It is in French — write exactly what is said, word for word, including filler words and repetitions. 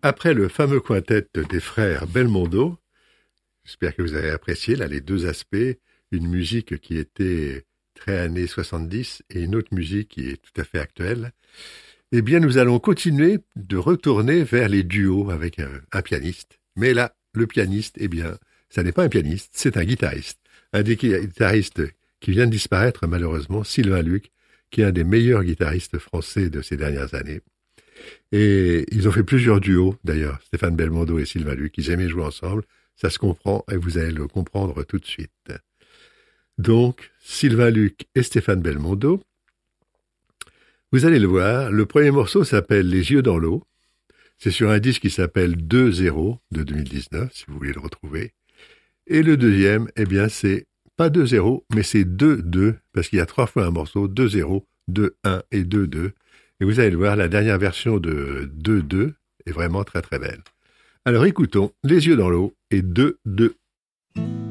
Après le fameux quintet des frères Belmondo, j'espère que vous avez apprécié là les deux aspects, une musique qui était très années soixante-dix et une autre musique qui est tout à fait actuelle. Eh bien, nous allons continuer de retourner vers les duos avec un, un pianiste. Mais là, le pianiste, eh bien, ça n'est pas un pianiste, c'est un guitariste. Un des guitaristes qui vient de disparaître, malheureusement, Sylvain Luc, qui est un des meilleurs guitaristes français de ces dernières années. Et ils ont fait plusieurs duos, d'ailleurs, Stéphane Belmondo et Sylvain Luc. Ils aimaient jouer ensemble. Ça se comprend et vous allez le comprendre tout de suite. Donc, Sylvain Luc et Stéphane Belmondo. Vous allez le voir, le premier morceau s'appelle Les yeux dans l'eau. C'est sur un disque qui s'appelle deux zéro de deux mille dix-neuf, si vous voulez le retrouver. Et le deuxième, eh bien, c'est pas deux zéro, mais c'est deux deux, parce qu'il y a trois fois un morceau, deux zéro, deux un et deux deux. Et vous allez le voir, la dernière version de deux deux est vraiment très très belle. Alors écoutons Les yeux dans l'eau et deux deux.